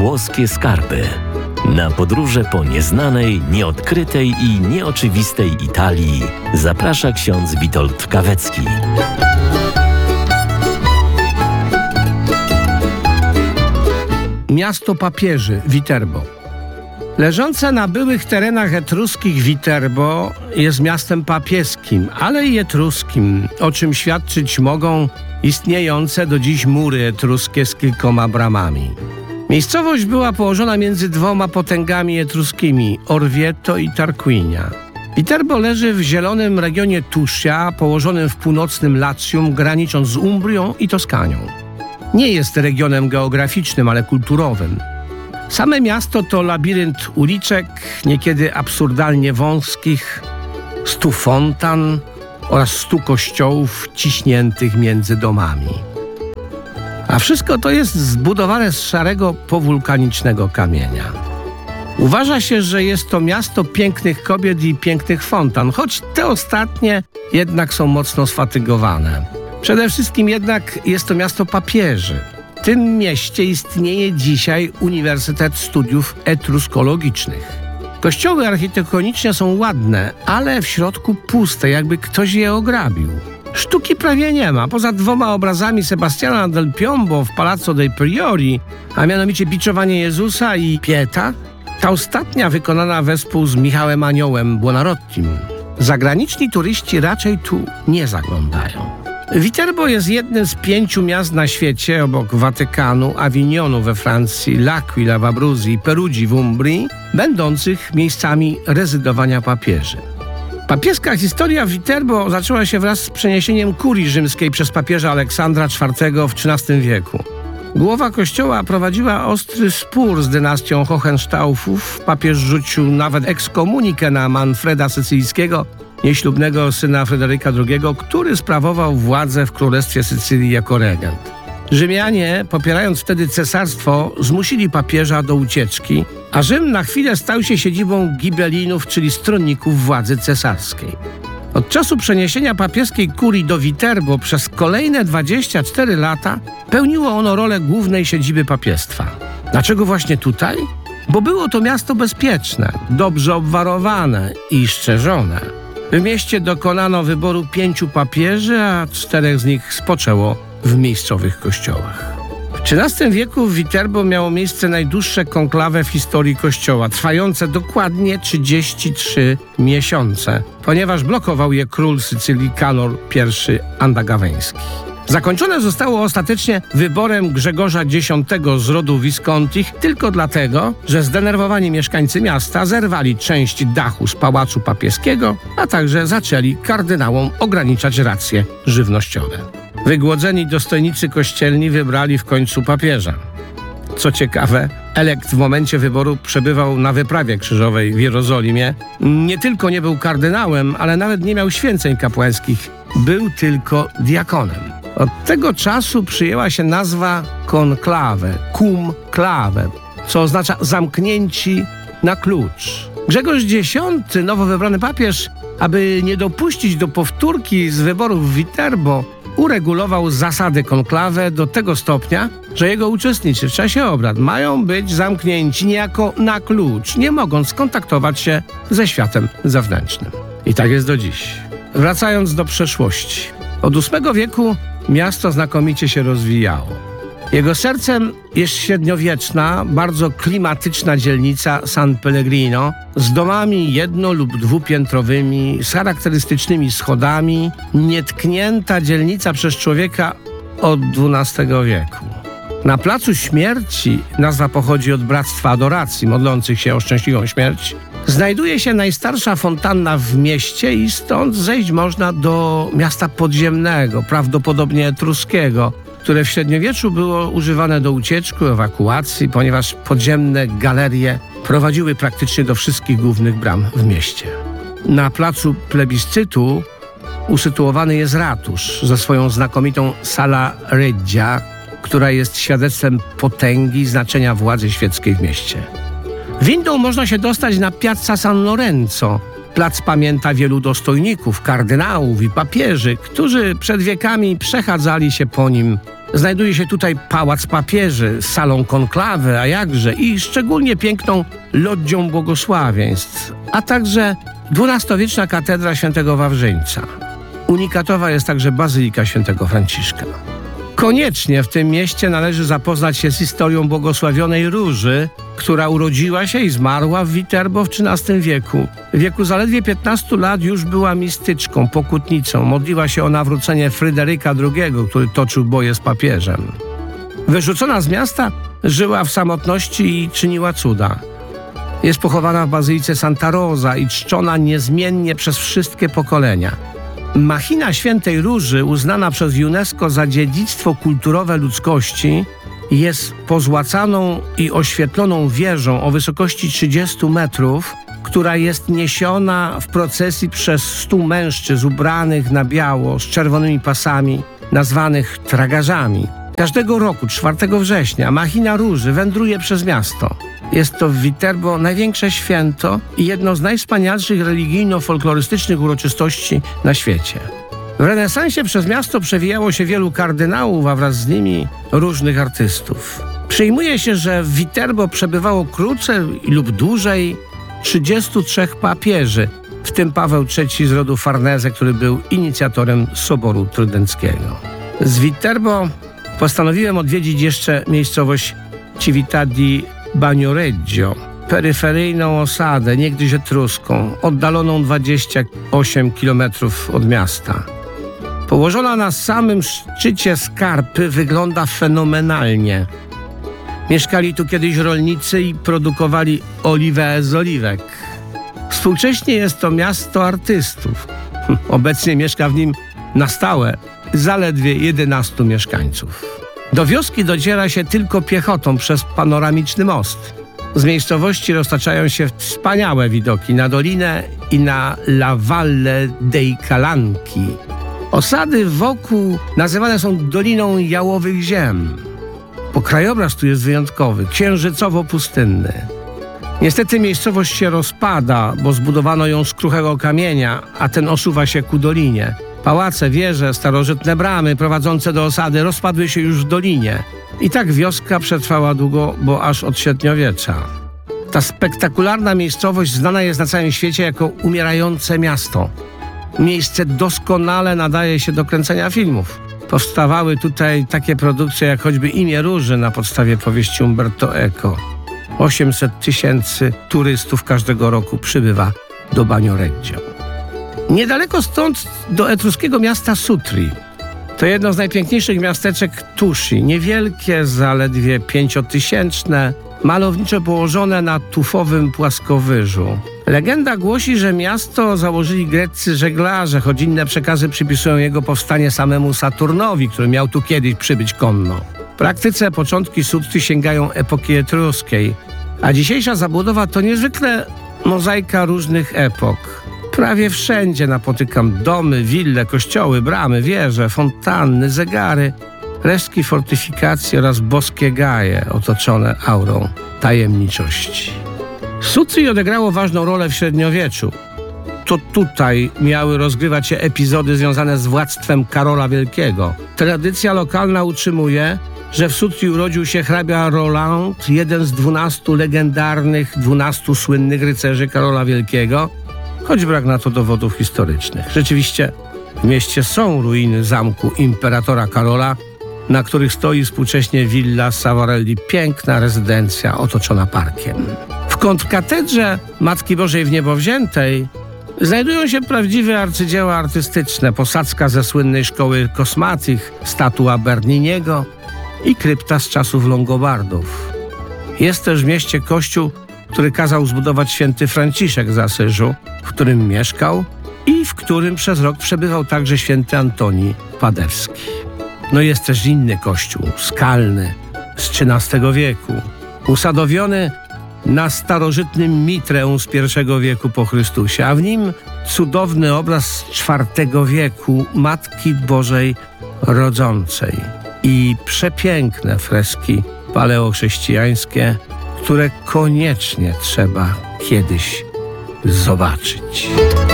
Włoskie skarby. Na podróże po nieznanej, nieodkrytej i nieoczywistej Italii zaprasza ksiądz Witold Kawecki. Miasto papieży Viterbo. Leżące na byłych terenach etruskich Viterbo jest miastem papieskim, ale i etruskim, o czym świadczyć mogą istniejące do dziś mury etruskie z kilkoma bramami. Miejscowość była położona między dwoma potęgami etruskimi, Orvieto i Tarquinia. Viterbo leży w zielonym regionie Tuscia, położonym w północnym Latium, granicząc z Umbrią i Toskanią. Nie jest regionem geograficznym, ale kulturowym. Same miasto to labirynt uliczek, niekiedy absurdalnie wąskich, 100 fontan oraz 100 kościołów ciśniętych między domami. A wszystko to jest zbudowane z szarego powulkanicznego kamienia. Uważa się, że jest to miasto pięknych kobiet i pięknych fontan, choć te ostatnie jednak są mocno sfatygowane. Przede wszystkim jednak jest to miasto papieży. W tym mieście istnieje dzisiaj Uniwersytet Studiów Etruskologicznych. Kościoły architektonicznie są ładne, ale w środku puste, jakby ktoś je ograbił. Sztuki prawie nie ma, poza 2 obrazami Sebastiana del Piombo w Palazzo dei Priori, a mianowicie Biczowanie Jezusa i Pieta, ta ostatnia wykonana wespół z Michałem Aniołem Buonarrotim. Zagraniczni turyści raczej tu nie zaglądają. Viterbo jest jednym z 5 miast na świecie, obok Watykanu, Avignonu we Francji, L'Aquila w Abruzji i Perugii w Umbrii, będących miejscami rezydowania papieży. Papieska historia Viterbo zaczęła się wraz z przeniesieniem kurii rzymskiej przez papieża Aleksandra IV w XIII wieku. Głowa kościoła prowadziła ostry spór z dynastią Hohenstaufów. Papież rzucił nawet ekskomunikę na Manfreda Sycylijskiego, nieślubnego syna Fryderyka II, który sprawował władzę w Królestwie Sycylii jako regent. Rzymianie, popierając wtedy cesarstwo, zmusili papieża do ucieczki, a Rzym na chwilę stał się siedzibą gibelinów, czyli stronników władzy cesarskiej. Od czasu przeniesienia papieskiej kurii do Viterbo przez kolejne 24 lata pełniło ono rolę głównej siedziby papiestwa. Dlaczego właśnie tutaj? Bo było to miasto bezpieczne, dobrze obwarowane i strzeżone. W mieście dokonano wyboru 5 papieży, a 4 z nich spoczęło w miejscowych kościołach. W XIII wieku w Viterbo miało miejsce najdłuższe konklawę w historii kościoła, trwające dokładnie 33 miesiące, ponieważ blokował je król Sycylii Kalor I Andagaweński. Zakończone zostało ostatecznie wyborem Grzegorza X z rodu Viscontich tylko dlatego, że zdenerwowani mieszkańcy miasta zerwali część dachu z pałacu papieskiego, a także zaczęli kardynałom ograniczać racje żywnościowe. Wygłodzeni dostojnicy kościelni wybrali w końcu papieża. Co ciekawe, elekt w momencie wyboru przebywał na wyprawie krzyżowej w Jerozolimie. Nie tylko nie był kardynałem, ale nawet nie miał święceń kapłańskich. Był tylko diakonem. Od tego czasu przyjęła się nazwa conclave, cum clave, co oznacza zamknięci na klucz. Grzegorz X, nowo wybrany papież, aby nie dopuścić do powtórki z wyborów w Viterbo, uregulował zasady konklawe do tego stopnia, że jego uczestnicy w czasie obrad mają być zamknięci niejako na klucz, nie mogąc skontaktować się ze światem zewnętrznym. I tak jest do dziś. Wracając do przeszłości. Od VIII wieku miasto znakomicie się rozwijało. Jego sercem jest średniowieczna, bardzo klimatyczna dzielnica San Pellegrino z domami jedno- lub dwupiętrowymi, z charakterystycznymi schodami, nietknięta dzielnica przez człowieka od XII wieku. Na Placu Śmierci, nazwa pochodzi od Bractwa Adoracji, modlących się o szczęśliwą śmierć, znajduje się najstarsza fontanna w mieście i stąd zejść można do miasta podziemnego, prawdopodobnie etruskiego, które w średniowieczu było używane do ucieczki, ewakuacji, ponieważ podziemne galerie prowadziły praktycznie do wszystkich głównych bram w mieście. Na placu plebiscytu usytuowany jest ratusz ze swoją znakomitą Sala Reggia, która jest świadectwem potęgi i znaczenia władzy świeckiej w mieście. Windą można się dostać na Piazza San Lorenzo, Plac pamięta wielu dostojników, kardynałów i papieży, którzy przed wiekami przechadzali się po nim. Znajduje się tutaj pałac papieży, salą konklawy, a jakże, i szczególnie piękną loddzią błogosławieństw, a także XII-wieczna katedra świętego Wawrzyńca. Unikatowa jest także bazylika świętego Franciszka. Koniecznie w tym mieście należy zapoznać się z historią błogosławionej Róży, która urodziła się i zmarła w Viterbo w XIII wieku. W wieku zaledwie 15 lat już była mistyczką, pokutnicą. Modliła się o nawrócenie Fryderyka II, który toczył boje z papieżem. Wyrzucona z miasta, żyła w samotności i czyniła cuda. Jest pochowana w bazylice Santa Rosa i czczona niezmiennie przez wszystkie pokolenia. Machina Świętej Róży, uznana przez UNESCO za dziedzictwo kulturowe ludzkości, jest pozłacaną i oświetloną wieżą o wysokości 30 metrów, która jest niesiona w procesji przez 100 mężczyzn ubranych na biało z czerwonymi pasami, nazwanych tragarzami. Każdego roku, 4 września, Machina Róży wędruje przez miasto. Jest to w Viterbo największe święto i jedno z najwspanialszych religijno-folklorystycznych uroczystości na świecie. W renesansie przez miasto przewijało się wielu kardynałów, a wraz z nimi różnych artystów. Przyjmuje się, że w Viterbo przebywało krócej lub dłużej 33 papieży, w tym Paweł III z rodu Farnese, który był inicjatorem Soboru Trydenckiego. Z Viterbo postanowiłem odwiedzić jeszcze miejscowość Civita di Bagnoregio, peryferyjną osadę, niegdyś etruską, oddaloną 28 km od miasta. Położona na samym szczycie skarpy, wygląda fenomenalnie. Mieszkali tu kiedyś rolnicy i produkowali oliwę z oliwek. Współcześnie jest to miasto artystów. Obecnie mieszka w nim na stałe zaledwie 11 mieszkańców. Do wioski dociera się tylko piechotą przez panoramiczny most. Z miejscowości roztaczają się wspaniałe widoki na dolinę i na La Valle dei Calanchi. Osady wokół nazywane są Doliną Jałowych Ziem, bo krajobraz tu jest wyjątkowy, księżycowo-pustynny. Niestety miejscowość się rozpada, bo zbudowano ją z kruchego kamienia, a ten osuwa się ku dolinie. Pałace, wieże, starożytne bramy prowadzące do osady rozpadły się już w dolinie. I tak wioska przetrwała długo, bo aż od średniowiecza. Ta spektakularna miejscowość znana jest na całym świecie jako umierające miasto. Miejsce doskonale nadaje się do kręcenia filmów. Powstawały tutaj takie produkcje jak choćby Imię Róży na podstawie powieści Umberto Eco. 800 000 turystów każdego roku przybywa do Bagnoregio. Niedaleko stąd do etruskiego miasta Sutri. To jedno z najpiękniejszych miasteczek Tusi. Niewielkie, zaledwie 5-tysięczne, malowniczo położone na tufowym płaskowyżu. Legenda głosi, że miasto założyli greccy żeglarze, choć inne przekazy przypisują jego powstanie samemu Saturnowi, który miał tu kiedyś przybyć konno. W praktyce początki Sutri sięgają epoki etruskiej, a dzisiejsza zabudowa to niezwykle mozaika różnych epok. Prawie wszędzie napotykam domy, wille, kościoły, bramy, wieże, fontanny, zegary, resztki fortyfikacji oraz boskie gaje otoczone aurą tajemniczości. Sutri odegrało ważną rolę w średniowieczu. To tutaj miały rozgrywać się epizody związane z władztwem Karola Wielkiego. Tradycja lokalna utrzymuje, że w Sutri urodził się hrabia Roland, jeden z 12 legendarnych, 12 słynnych rycerzy Karola Wielkiego, choć brak na to dowodów historycznych. Rzeczywiście w mieście są ruiny zamku imperatora Karola, na których stoi współcześnie Villa Savarelli, piękna rezydencja otoczona parkiem. W kontrkatedrze Matki Bożej w Niebo Wziętej znajdują się prawdziwe arcydzieła artystyczne, posadzka ze słynnej szkoły Kosmatich, statua Berniniego i krypta z czasów Longobardów. Jest też w mieście kościół, który kazał zbudować święty Franciszek z Asyżu, w którym mieszkał i w którym przez rok przebywał także święty Antoni Padewski. No jest też inny kościół, skalny, z XIII wieku, usadowiony na starożytnym Mitreum z I wieku po Chrystusie, a w nim cudowny obraz z IV wieku Matki Bożej Rodzącej i przepiękne freski paleochrześcijańskie, które koniecznie trzeba kiedyś zobaczyć.